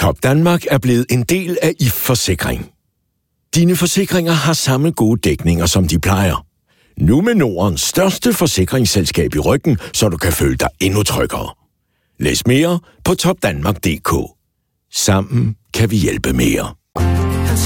Topdanmark er blevet en del af If Forsikring. Dine forsikringer har samme gode dækninger, som de plejer. Nu med Nordens største forsikringsselskab i ryggen, så du kan føle dig endnu tryggere. Læs mere på topdanmark.dk. Sammen kan vi hjælpe mere.